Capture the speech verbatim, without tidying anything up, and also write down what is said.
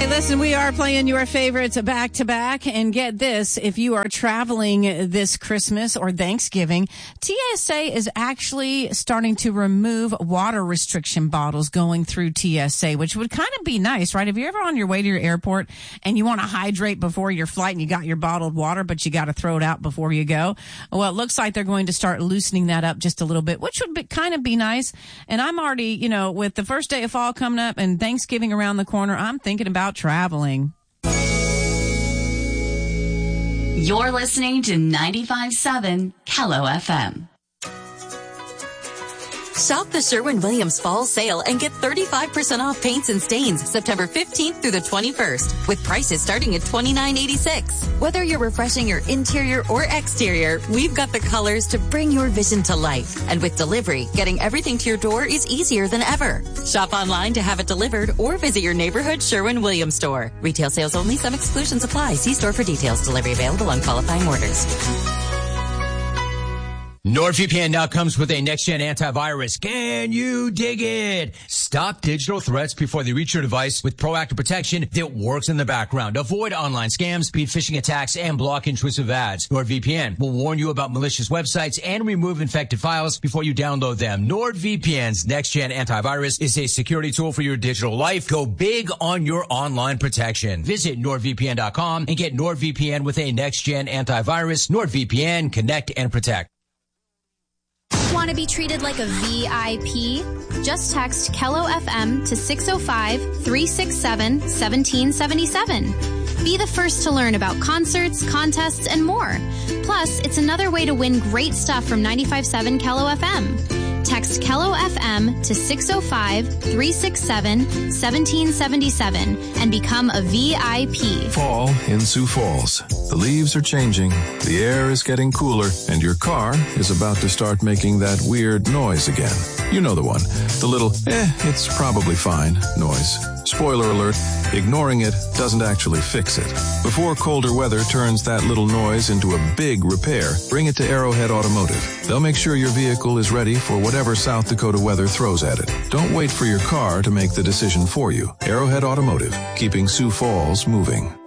Hey, listen, we are playing your favorites back to back. And get this, if you are traveling this Christmas or Thanksgiving, T S A is actually starting to remove water restriction bottles going through T S A, which would kind of be nice, right? If you're ever on your way to your airport and you want to hydrate before your flight and you got your bottled water, but you got to throw it out before you go. Well, it looks like they're going to start loosening that up just a little bit, which would be, kind of be nice. And I'm already, you know, with the first day of fall coming up and Thanksgiving around the corner, I'm thinking about traveling. You're listening to ninety-five point seven Kello F M. Shop the Sherwin-Williams Fall Sale and get thirty-five percent off paints and stains September fifteenth through the twenty-first, with prices starting at twenty-nine eighty-six. Whether you're refreshing your interior or exterior, we've got the colors to bring your vision to life. And with delivery, getting everything to your door is easier than ever. Shop online to have it delivered or visit your neighborhood Sherwin-Williams store. Retail sales only. Some exclusions apply. See store for details. Delivery available on qualifying orders. NordVPN now comes with a next-gen antivirus. Can you dig it? Stop digital threats before they reach your device with proactive protection that works in the background. Avoid online scams, beat phishing attacks, and block intrusive ads. NordVPN will warn you about malicious websites and remove infected files before you download them. NordVPN's next-gen antivirus is a security tool for your digital life. Go big on your online protection. Visit NordVPN dot com and get NordVPN with a next-gen antivirus. NordVPN, connect and protect. Want to be treated like a V I P? Just text Kello F M to six oh five, three six seven, one seven seven seven. Be the first to learn about concerts, contests, and more. Plus, it's another way to win great stuff from ninety-five point seven Kello F M. Text Kello F M to six oh five, three six seven, one seven seven seven and become a V I P. Fall in Sioux Falls. The leaves are changing, the air is getting cooler, and your car is about to start making that weird noise again. You know the one. The little, eh, it's probably fine noise. Spoiler alert, ignoring it doesn't actually fix it. Before colder weather turns that little noise into a big repair, bring it to Arrowhead Automotive. They'll make sure your vehicle is ready for whatever South Dakota weather throws at it. Don't wait for your car to make the decision for you. Arrowhead Automotive, keeping Sioux Falls moving.